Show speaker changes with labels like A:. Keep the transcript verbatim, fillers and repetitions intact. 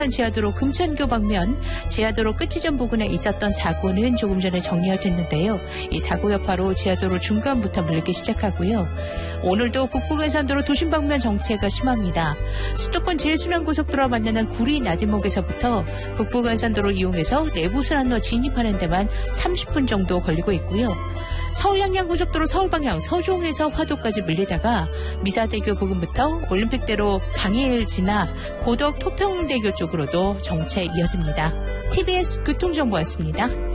A: 지하도로 금천교 방면 지하도로 끝지점 부근에 있었던 사고는 조금 전에 정리가 됐는데요. 이 사고 여파로 지하도로 중간부터 밀리기 시작하고요. 오늘도 북부간선도로 도심 방면 정체가 심합니다. 수도권 제일순환고속도로와 만나는 구리 나들목에서부터 북부간선도로 이용해서 내부순환로 진입하는 데만 삼십 분 정도 걸리고 있고요. 서울 양양고속도로 서울 방향 서종에서 화도까지 밀리다가 미사대교 부근부터 올림픽대로 강일 지나 고덕 토평대교 쪽으로도 정체 이어집니다. 티비에스 교통정보였습니다.